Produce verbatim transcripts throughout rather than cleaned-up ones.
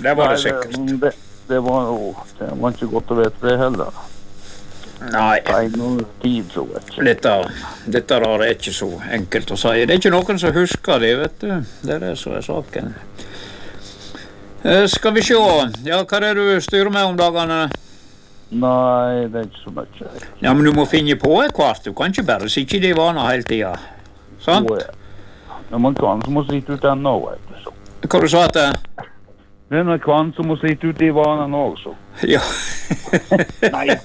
det var det Nei, sikkert. Det, det, det, var jo, det var ikke godt å vite det heller. Nei. Nei, noe tid så vet jeg. Dette, dette er ikke så enkelt å si. Det er ikke noen som husker det, vet du. Det er det som er saken. Eh, skal vi se. Ja, hva er det du styrer med om dagene? Nei, det er ikke så mye. Ja, men du må finne på et kvart. Du kan ikke bare sitte i de vaner hele tiden. Sant? Ja, man kan som må sitte ut ennå, vet du. Så. Hva du sa at det? Det er noen kan som må sitte ut i vanen også. Ja. Nei.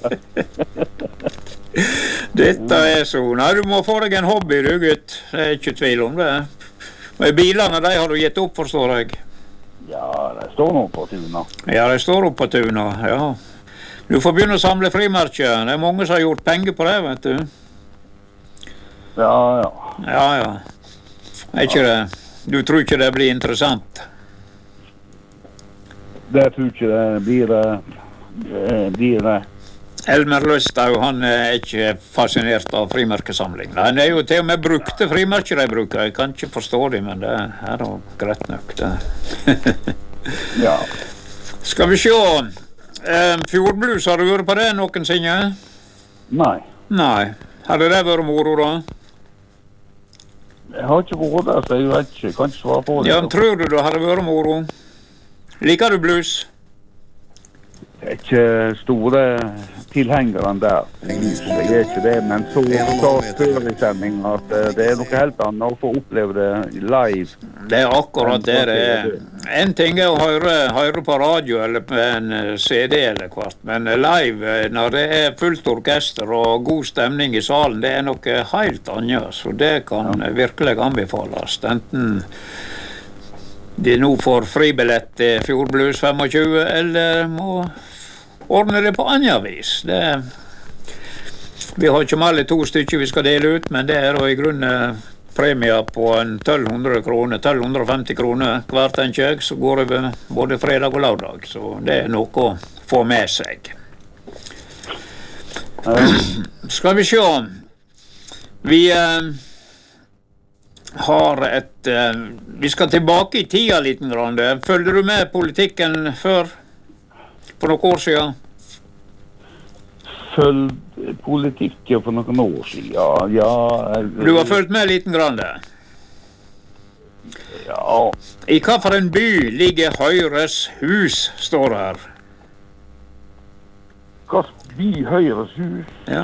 Dette er så. Nei, du må få deg en hobby, du, gutt. Det er ikke tvil om det. Men bilene, de har du gitt opp, forstår jeg. Ja, det står noe på tuna. Ja, det står opp på tuna, ja. Du får begynne å samle frimerker. Det er mange som har gjort penger på det, vet du. Ja, ja. Ja, ja. Er ikke det? Du tror ikke det blir interessant? Det tror ikke det blir det. Blir det. Elmer Løstau, han er ikke fascinert av frimerkesamling. Han er jo til og med brukte frimerker de bruker. Jeg kan ikke forstå dem, men det er jo greit nok. Det. Ja. Skal vi se. Eh, Fjordblues, har du vært på det noensinne? Nei. Nei. Hadde det vært moro, da? Jeg har ikke vært der, så jeg vet ikke. Jeg kan ikke svare på det. Ja, tror du det hadde vært moro? Liker du blues? Jeg er ikke store tilhengeren der. Jeg er ikke det, men så sa før i sending at det er noe helt annet å få oppleve det live. Det er akkurat det det er. En ting er å høre, høre på radio eller på en C D eller kvart, men live, når det er fullt orkester og god stemning i salen, det er noe helt annet, så det kan ja. virkelig anbefales. Enten de nå får fribillett til Fjordblues tjuefem, eller må ordne det på annet vis. Det, vi har ikke med alle to stykker vi skal dele ut, men det er da i grunnen premier på en tolv hundre kroner, tolv hundre og femti kroner hvert en kjøk, så går det både fredag og lørdag, så det er noe å få med seg. Skal vi se. Vi eh, har et eh, vi skal tilbake i tida litt grann. Følger du med politikken før? For noen år siden? Følg politikken for noen år siden, ja. ja jeg, du har følt med litt grann det? Ja. I hva for en by ligger Høyres hus, står her? Hva by Høyres hus? Ja.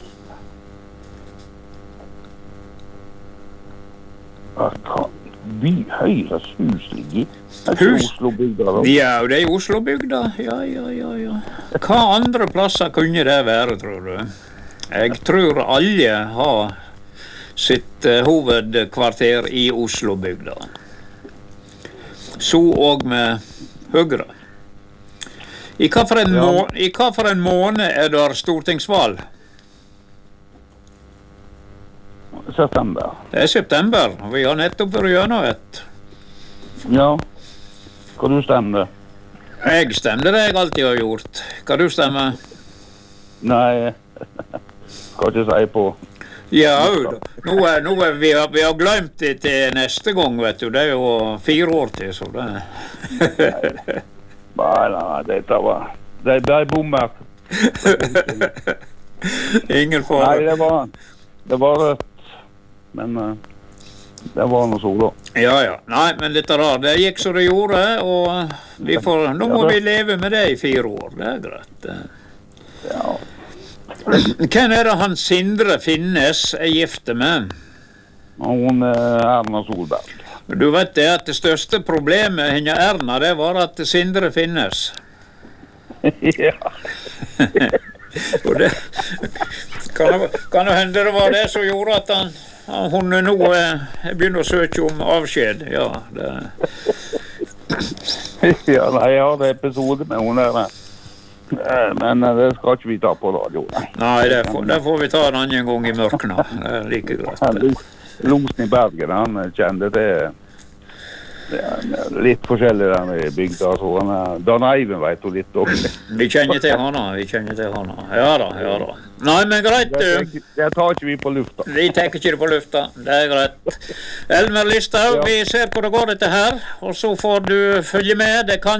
Hva by Høyres hus ligger? Hus? Oslobygda, ja, det er Oslobygda. Ja, ja, ja, ja. Hva andre plasser kunne det være, tror du? Jeg tror alle har sitt uh, hovedkvarter i Oslobygda. Så og med Høyre. I hva for en, ja. må, i hva for en måned er det stortingsvalg? September. Det er september. Vi har nettopp vært gjennom et. Ja. Hva du stemmer? Jeg stemmer det jeg alltid har gjort. Hva du stemmer? Nei, skal ikke si på. Ja, nå er, nå er vi, har, vi har glemt det til neste gang, vet du. Det er jo fire år til, så det. Nei, nei, dette var, det ble bommer. Ingen fare. Nei, det var, det var rødt, men uh, det var noe så da. Ja, ja. Nei, men dette da, det gikk så det gjorde, og vi får, nå må vi leve med det i fire år. Det er greit. Ja. Hvem er det han Sindre Finnes er gifte med? Hun er Erna Solberg. Du vet det at det største problemet henne Erna, det var at Sindre Finnes. Ja. Og det kan det, kan det hende det var det som gjorde at han, hun nå eh, begynner å søke om avskjed. Ja, det. Ja, nei, jeg har det episode med hun der. Men det skal ikke vi ta på radio. Nei, det får, det får vi ta en annen gang i mørkene. Det er like greit. Losen i Bergen, han kjente det. Det er litt forskjellig der i bygda. Dan Eivind vet jo litt om det. Vi kjenner til henne, vi kjenner til henne. Ja da, ja da. Nei, men greit, du. Det tar ikke vi på lufta. Vi tar ikke det på lufta, det er greit. Elmer Listhaug, ja. Vi ser hvor det går dette her, og så får du følge med. Det kan